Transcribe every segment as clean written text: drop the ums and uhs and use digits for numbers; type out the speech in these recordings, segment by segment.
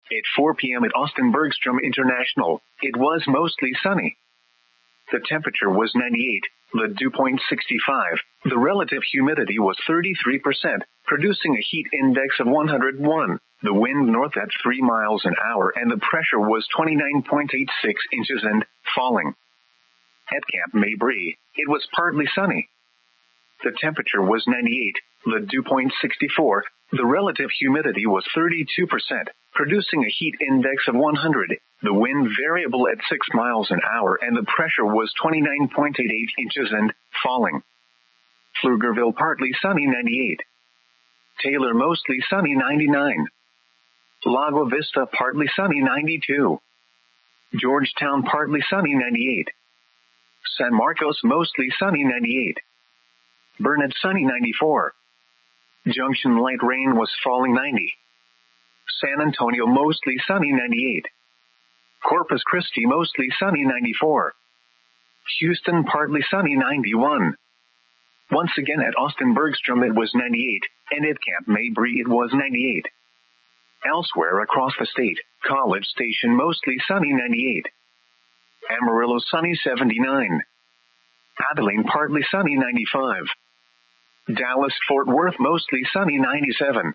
At 4 p.m. at Austin Bergstrom International, it was mostly sunny. The temperature was 98, the dew point 65. The relative humidity was 33%, producing a heat index of 101. The wind north at 3 miles an hour and the pressure was 29.86 inches and falling. At Camp Mabry, it was partly sunny. The temperature was 98, the dew point 64. The relative humidity was 32%, producing a heat index of 100. The wind variable at 6 miles an hour and the pressure was 29.88 inches and falling. Pflugerville partly sunny 98. Taylor mostly sunny 99. Lago Vista partly sunny 92. Georgetown partly sunny 98. San Marcos mostly sunny 98. Burnett sunny 94. Junction light rain was falling 90. San Antonio mostly sunny 98. Corpus Christi mostly sunny 94. Houston partly sunny 91. Once again at Austin Bergstrom it was 98, and at Camp Mabry it was 98. Elsewhere across the state, College Station mostly sunny 98. Amarillo sunny 79. Abilene partly sunny 95. Dallas-Fort Worth mostly sunny 97.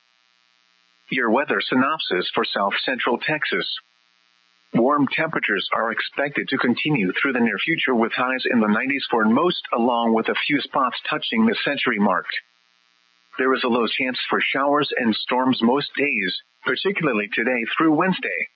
Your weather synopsis for South Central Texas. Warm temperatures are expected to continue through the near future with highs in the 90s for most, along with a few spots touching the century mark. There is a low chance for showers and storms most days, particularly today through Wednesday.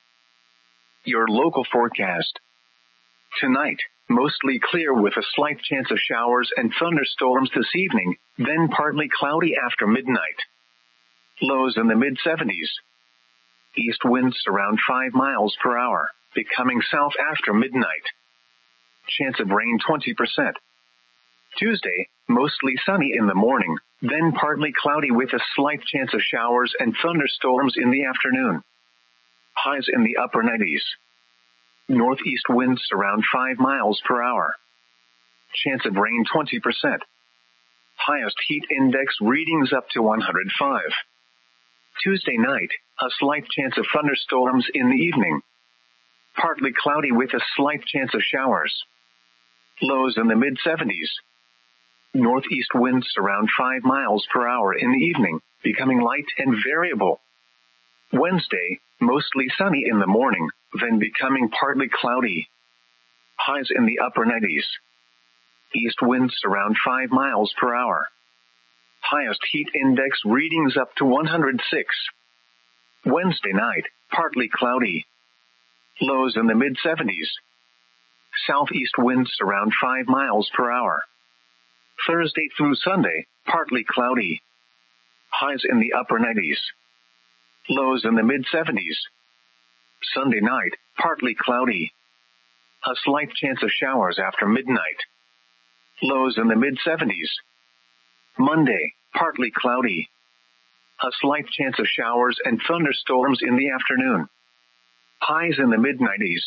Your local forecast. Tonight, mostly clear with a slight chance of showers and thunderstorms this evening, then partly cloudy after midnight. Lows in the mid-70s. East winds around 5 miles per hour, becoming south after midnight. Chance of rain 20%. Tuesday, mostly sunny in the morning, then partly cloudy with a slight chance of showers and thunderstorms in the afternoon. Highs in the upper 90s. Northeast winds around 5 miles per hour. Chance of rain 20%. Highest heat index readings up to 105. Tuesday night, a slight chance of thunderstorms in the evening. Partly cloudy with a slight chance of showers. Lows in the mid-70s. Northeast winds around 5 miles per hour in the evening, becoming light and variable. Wednesday, mostly sunny in the morning, then becoming partly cloudy. Highs in the upper 90s. East winds around 5 miles per hour. Highest heat index readings up to 106. Wednesday night, partly cloudy. Lows in the mid-70s. Southeast winds around 5 miles per hour. Thursday through Sunday, partly cloudy. Highs in the upper 90s. Lows in the mid-70s. Sunday night, partly cloudy. A slight chance of showers after midnight. Lows in the mid-70s. Monday, partly cloudy. A slight chance of showers and thunderstorms in the afternoon. Highs in the mid-90s.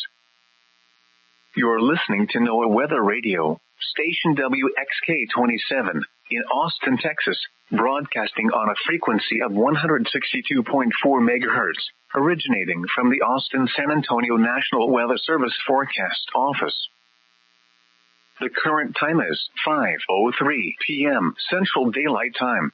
You're listening to NOAA Weather Radio, station WXK-27, in Austin, Texas, broadcasting on a frequency of 162.4 megahertz, originating from the Austin-San Antonio National Weather Service Forecast Office. The current time is 5:03 p.m. Central Daylight Time.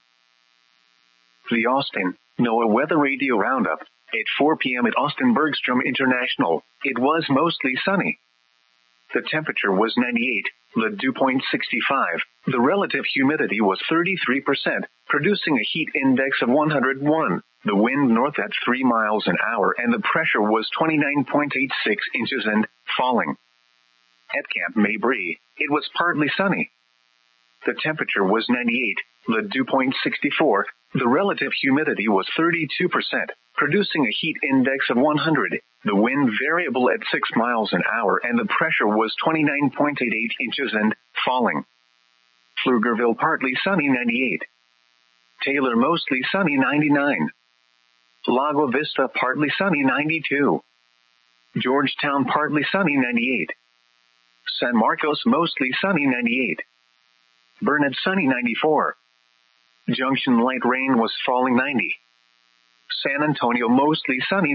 The Austin NOAA Weather Radio Roundup. At 4 p.m. at Austin Bergstrom International, it was mostly sunny. The temperature was 98, the dew point 65. The relative humidity was 33%, producing a heat index of 101. The wind north at 3 miles an hour and the pressure was 29.86 inches and falling. At Camp Mabry, it was partly sunny. The temperature was 98, the dew point 64. The relative humidity was 32%, producing a heat index of 100. The wind variable at 6 miles an hour and the pressure was 29.88 inches and falling. Pflugerville partly sunny 98. Taylor mostly sunny 99. Lago Vista partly sunny 92. Georgetown partly sunny 98. San Marcos mostly sunny 98. Burnett sunny 94. Junction light rain was falling 90. San Antonio mostly sunny